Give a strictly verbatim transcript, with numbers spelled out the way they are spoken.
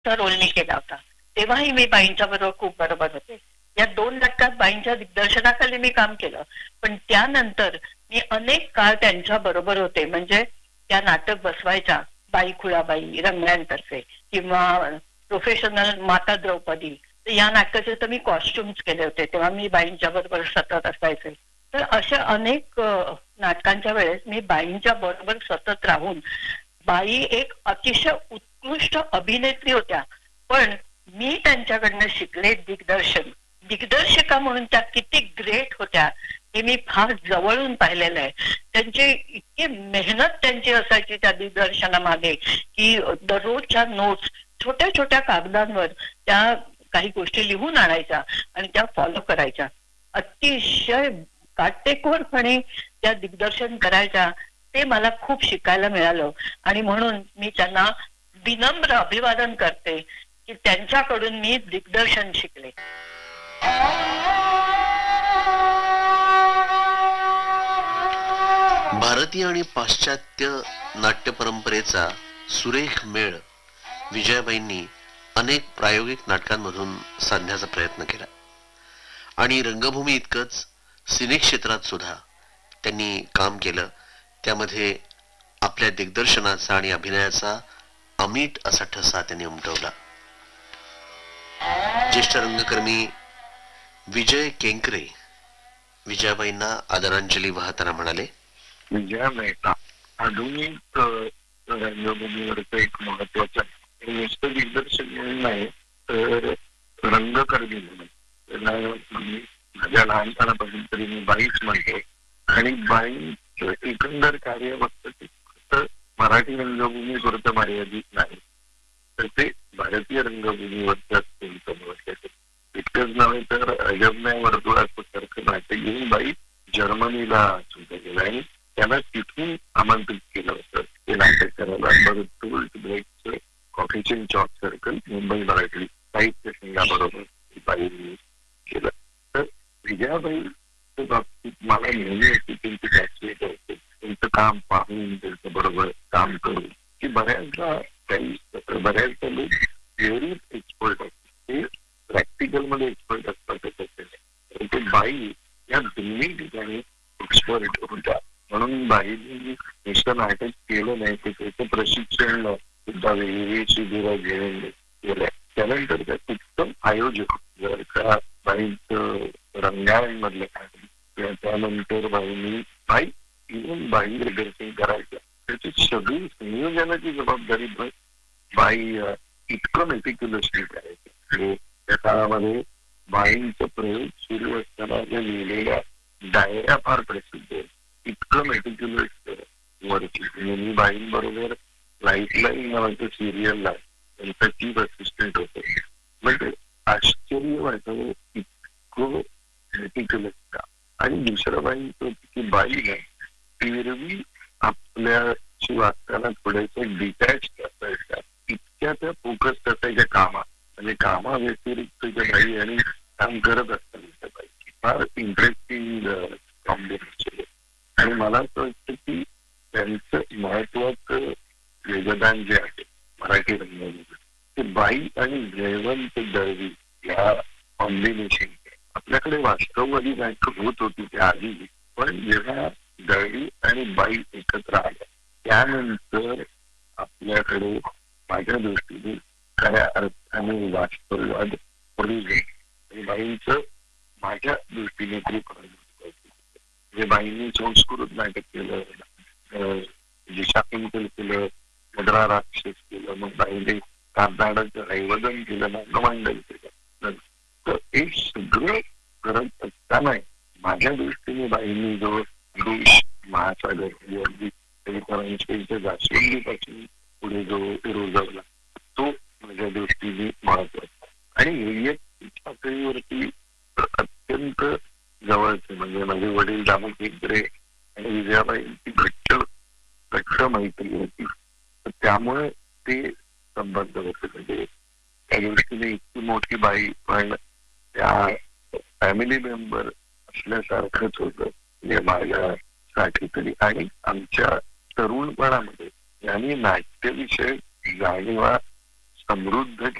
Role मी केला होता. तेव्हाही मी बाईंच्या बरोबर खूप बरोबर होते. या दोन नाटकात बाईंच्या दिग्दर्शनाखाली मी काम केलं. पण त्यानंतर मी अनेक काळ त्यांच्या बरोबर होते. म्हणजे त्या नाटक बसवायच्या बाई खुळाबाई रंगड्यांतर्फे किंवा प्रोफेशनल माता द्रौपदी. या नाटकाचे तर मी कॉस्ट्युम्स केले होते. तेव्हा मी बाईंच्या बरोबर सतत असायचे. तर अशा अनेक नाटकांच्या वेळेस मी बाईंच्या बरोबर सतत राहून बाई एक अतिशय उत्कृष्ट अभिनेत्री होत्या. पण मी त्यांच्याकडनं शिकले दिग्दर्शन. दिग्दर्शिका म्हणून त्या किती ग्रेट होत्या हे मी फार जवळून पाहिलेलं आहे. त्यांची इतकी मेहनत त्यांची असायची त्या दिग्दर्शनामागे की दररोजच्या नोट्स छोट्या छोट्या कागदांवर त्या काही गोष्टी लिहून आणायच्या आणि त्या फॉलो करायच्या. अतिशय काटेकोरपणे त्या दिग्दर्शन करायच्या. ते मला खूप शिकायला मिळालं आणि म्हणून मी त्यांना विनम्र अभिवादन करते की त्यांच्याकडून मी दिग्दर्शन शिकले. भारतीय आणि पाश्चात्य नाट्य परंपरेचा सुरेख मेळ विजयाबाईंनी अनेक प्रायोगिक नाटकांमधून साधण्याचा प्रयत्न केला आणि रंगभूमी इतकंच सिने क्षेत्रात सुद्धा त्यांनी काम केलं. त्यामध्ये आपल्या दिग्दर्शनाचा आणि अभिनयाचा अमीट असा ठसा त्यांनी उमटवला. ज्येष्ठ रंगकर्मी विजय केंकरे विजयाबाईंना आदरांजली वाहताना म्हणाले, विजया मेहता आधुनिक रंगभूमीवरचं एक महत्वाचं नुसतं दिग्दर्शन म्हणून नाही तर रंगकर्मी म्हणून त्यांना माझ्या लहानपणापासून तरी मी बाईच म्हणतो. आणि बाईचं एकंदर कार्य फक्त मराठी रंगभूमी पुरतं मर्यादित नाही तर ते भारतीय रंगभूमीवरचं असतं. इतकंच नव्हे तर अजबन्या वर्तुळाचं सारखं नाटक घेऊन बाई जर्मनीला सुद्धा गेला आणि त्यांना तिथून आमंत्रित केलं होतं ते नाटक करायला. बरोबर कॉफीचे चॉक सर्कल मुंबई मराठी साहित्य संघाबरोबर बाईंनी केलं. तर विजयाबाईच्या बाबतीत मला नेहमी असते त्यांची फॅसिलिटी असते त्यांचं काम पाहून त्यांचं बरोबर काम करून की बऱ्याचदा काही बऱ्याचदा लोक थिअरीत एक्सपर्ट असतात ते प्रॅक्टिकल मध्ये एक्सपर्ट असतात. ते बाई या दोन्ही ठिकाणी एक्सपर्ट होत्या म्हणून बाईंनी नुसतं नाटक केलं नाही तर त्याचं प्रशिक्षण सुद्धा वेगवेगळी शिबिरं घेऊन केलंय. त्यानंतर त्या उत्तम आयोजक जर का बाईंचं रंगाळीमधलं काय त्यानंतर बाईंनी बाई इव्हन बाई दर्शन करायचं त्याची सगळी संयोजनाची जबाबदारी बाई इतकं मेटिक्युलसली करायचं. त्या काळामध्ये बाईंचा प्रयोग सुरू असताना ज्या लिहिलेल्या डायऱ्या फार प्रसिद्ध आहेत. इतकं मेटिक्युलस वरती मी बाईंबरोबर लाईफ लाईन नावाचं सिरियलला त्यांचा चीफ असिस्टंट होतो. म्हणजे आश्चर्य वाटतं इतकं मेटिक्युलस का. आणि दुसरं बाईंचं की बाई नाही एरवी आपल्याशी वागताना थोड्याशा डिटॅच असायच्या इतक्या त्या फोकस असायच्या कामात म्हणजे कामा व्यतिरिक्त ज्या बाई आणि काम करत असतात त्या बाई फार इंटरेस्टिंग कॉम्बिनेशन. आणि मला असं वाटतं की त्यांचं महत्वाचं योगदान जे आहे मराठी रंगभूमीत ते बाई आणि जयवंत दळवी या कॉम्बिनेशन. आपल्याकडे वास्तववादी नाटक होत होती त्या आधी पण जेव्हा दळवी आणि बाई एकत्र आल्या त्यानंतर आपल्याकडे माझ्या दृष्टीने खऱ्या अर्थाने वास्तववाद आणि बाईंचं माझ्या दृष्टीने खूप म्हणजे बाईंनी संस्कृत नाटक केलं शाकुंतल केलं मद्रा राक्षस केलं मग बाईंनी कर्नाटकचं हैवदन केलं नागमंडल केलं. तर हे सगळं करत असताना माझ्या दृष्टीने बाईंनी जो महासागर जास्वंदीपासून पुढे जो रुजवला तो माझ्या दृष्टीने महत्वाचा आणि वैयक्तिक पातळीवरती अत्यंत जवळचे म्हणजे माझे वडील दामू केंकरे आणि विजयाबाईंची घट्ट घट्ट मैत्री होती. त्यामुळे ते संबंध होते. म्हणजे त्या दृष्टीने इतकी मोठी बाई पण त्या फॅमिली मेंबर असल्यासारखंच होतं म्हणजे माझ्यासाठी तरी. आणि आमच्या तरुणपणामध्ये यांनी नाट्यविषयक जाणीवा समृद्ध